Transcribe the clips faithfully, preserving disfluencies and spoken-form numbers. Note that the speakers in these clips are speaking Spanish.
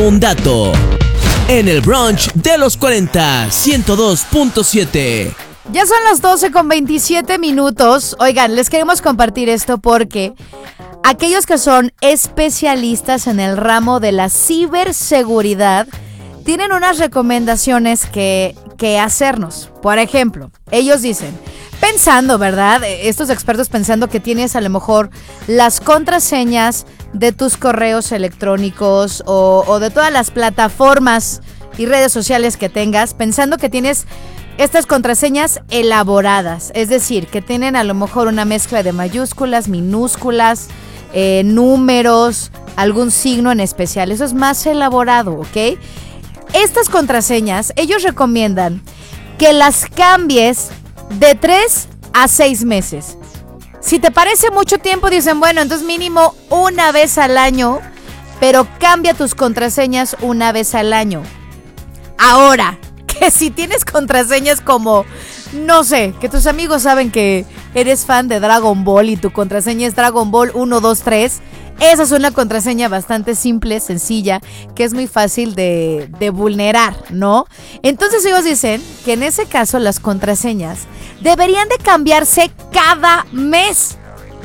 un dato. En el brunch de los cuarenta, ciento dos punto siete. Ya son las doce con veintisiete minutos. Oigan, les queremos compartir esto porque aquellos que son especialistas en el ramo de la ciberseguridad tienen unas recomendaciones que, que hacernos. Por ejemplo, ellos dicen, pensando, ¿verdad? Estos expertos pensando que tienes a lo mejor las contraseñas de tus correos electrónicos o, o de todas las plataformas y redes sociales que tengas, pensando que tienes estas contraseñas elaboradas, es decir, que tienen a lo mejor una mezcla de mayúsculas, minúsculas, eh, números, algún signo en especial. Eso es más elaborado, ¿ok? Estas contraseñas, ellos recomiendan que las cambies de tres a seis meses. Si te parece mucho tiempo, dicen, bueno, entonces mínimo una vez al año, pero cambia tus contraseñas una vez al año. Ahora, que si tienes contraseñas como, no sé, que tus amigos saben que eres fan de Dragon Ball y tu contraseña es Dragon Ball uno, dos, tres, esa es una contraseña bastante simple, sencilla, que es muy fácil de, de vulnerar, ¿no? Entonces ellos dicen que en ese caso las contraseñas deberían de cambiarse cada mes.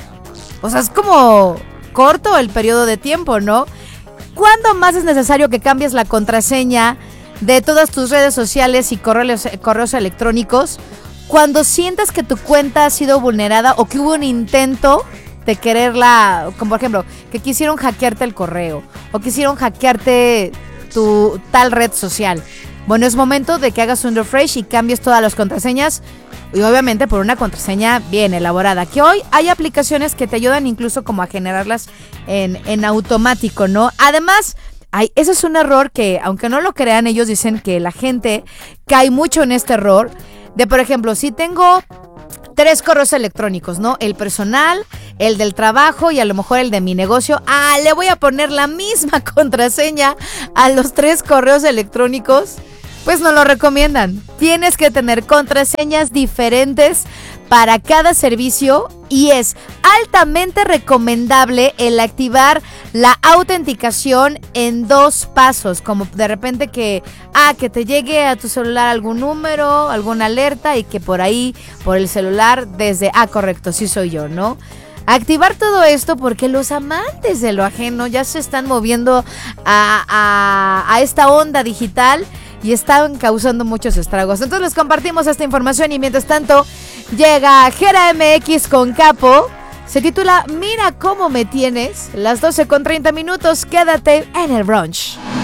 O sea, es como corto el periodo de tiempo, ¿no? ¿Cuándo más es necesario que cambies la contraseña de todas tus redes sociales y correos, correos electrónicos? Cuando sientas que tu cuenta ha sido vulnerada o que hubo un intento de quererla, como por ejemplo, que quisieron hackearte el correo o quisieron hackearte tu tal red social. Bueno, es momento de que hagas un refresh y cambies todas las contraseñas y obviamente por una contraseña bien elaborada, que hoy hay aplicaciones que te ayudan incluso como a generarlas en, en automático, ¿no? Además, Ay, ese es un error que, aunque no lo crean, ellos dicen que la gente cae mucho en este error de, por ejemplo, si tengo tres correos electrónicos, ¿no? El personal, el del trabajo y a lo mejor el de mi negocio. Ah, le voy a poner la misma contraseña a los tres correos electrónicos. Pues no lo recomiendan. Tienes que tener contraseñas diferentes para cada servicio y es altamente recomendable el activar la autenticación en dos pasos, como de repente que, ah, que te llegue a tu celular algún número, alguna alerta y que por ahí, por el celular, desde, ah, correcto, sí soy yo, ¿no? Activar todo esto porque los amantes de lo ajeno ya se están moviendo a, a, a esta onda digital y están causando muchos estragos. Entonces les compartimos esta información y mientras tanto llega Gera M X con Capo. Se titula Mira cómo me tienes. Las doce con treinta minutos. Quédate en el brunch.